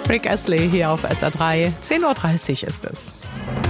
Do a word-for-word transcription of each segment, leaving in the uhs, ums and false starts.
Rick Astley hier auf S R drei. zehn Uhr dreißig ist es.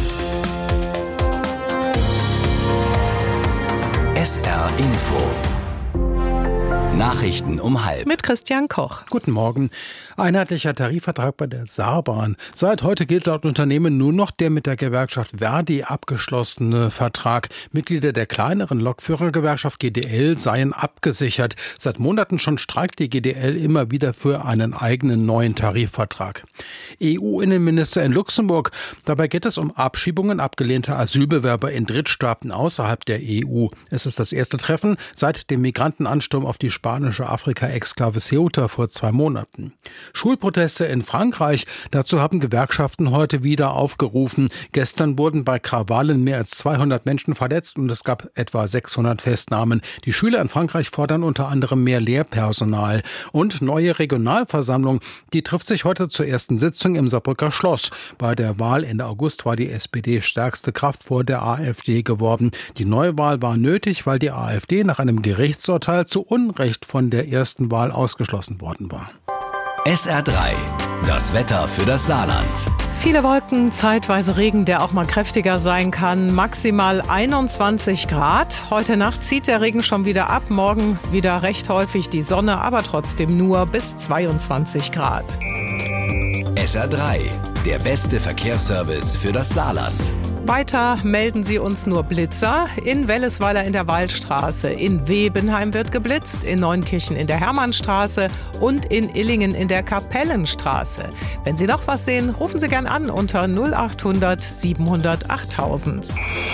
S R Info. Nachrichten um halb. Mit Christian Koch. Guten Morgen. Einheitlicher Tarifvertrag bei der Saarbahn. Seit heute gilt laut Unternehmen nur noch der mit der Gewerkschaft Verdi abgeschlossene Vertrag. Mitglieder der kleineren Lokführergewerkschaft G D L seien abgesichert. Seit Monaten schon streikt die G D L immer wieder für einen eigenen neuen Tarifvertrag. E U-Innenminister in Luxemburg. Dabei geht es um Abschiebungen abgelehnter Asylbewerber in Drittstaaten außerhalb der E U. Es ist das erste Treffen seit dem Migrantenansturm auf die spanische Afrika-Exklave Ceuta vor zwei Monaten. Schulproteste in Frankreich. Dazu haben Gewerkschaften heute wieder aufgerufen. Gestern wurden bei Krawallen mehr als zweihundert Menschen verletzt und es gab etwa sechshundert Festnahmen. Die Schüler in Frankreich fordern unter anderem mehr Lehrpersonal. Und neue Regionalversammlung. Die trifft sich heute zur ersten Sitzung im Saarbrücker Schloss. Bei der Wahl Ende August war die S P D stärkste Kraft vor der AfD geworden. Die Neuwahl war nötig, weil die AfD nach einem Gerichtsurteil zu Unrecht von der ersten Wahl ausgeschlossen worden war. S R drei. Das Wetter für das Saarland. Viele Wolken, zeitweise Regen, der auch mal kräftiger sein kann. Maximal einundzwanzig Grad. Heute Nacht zieht der Regen schon wieder ab. Morgen wieder recht häufig die Sonne, aber trotzdem nur bis zweiundzwanzig Grad. S R drei. Der beste Verkehrsservice für das Saarland. Weiter melden sie uns nur Blitzer. In Wellesweiler in der Waldstraße, in Webenheim wird geblitzt, in Neunkirchen in der Hermannstraße und in Illingen in der Kapellenstraße. Wenn Sie noch was sehen, rufen Sie gern an unter null acht hundert siebenhundert achttausend.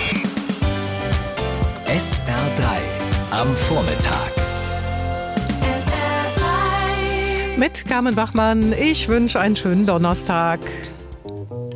S R drei am Vormittag. Mit Carmen Bachmann, ich wünsche einen schönen Donnerstag.